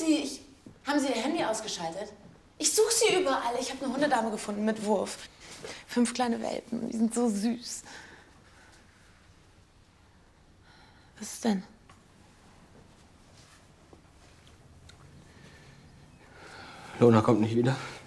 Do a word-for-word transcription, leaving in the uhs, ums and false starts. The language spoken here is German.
Sie? Ich, haben Sie Ihr Handy ausgeschaltet? Ich suche Sie überall. Ich habe eine Hundedame gefunden mit Wurf. Fünf kleine Welpen. Die sind so süß. Was ist denn? Lona kommt nicht wieder.